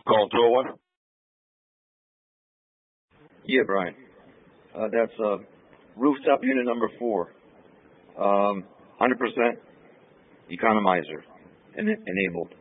Call 201. Yeah, Brian. That's rooftop unit number 4. 100% economizer enabled.